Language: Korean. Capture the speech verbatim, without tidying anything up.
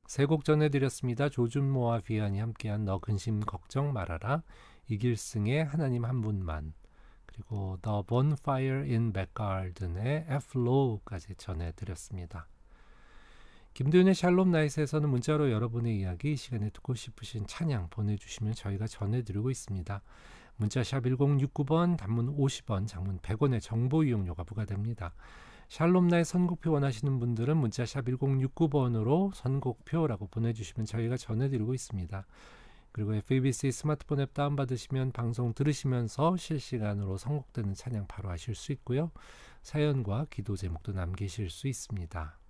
세 곡 전해드렸습니다. 조준모와 비안이 함께한 너 근심 걱정 말아라, 이길승의 하나님 한 분만, 그리고 The Bonfire in Backgarden의 F-Low까지 전해드렸습니다. 김도윤의 샬롬 나잇에서는 문자로 여러분의 이야기, 이 시간에 듣고 싶으신 찬양 보내주시면 저희가 전해드리고 있습니다. 문자샵 일공육구 번, 단문 오십 원, 장문 백 원의 정보 이용료가 부과됩니다. 샬롬 나잇 선곡표 원하시는 분들은 문자샵 일공육구 번으로 선곡표라고 보내주시면 저희가 전해드리고 있습니다. 그리고 에프이비씨 스마트폰 앱 다운받으시면 방송 들으시면서 실시간으로 선곡되는 찬양 바로 아실 수 있고요. 사연과 기도 제목도 남기실 수 있습니다.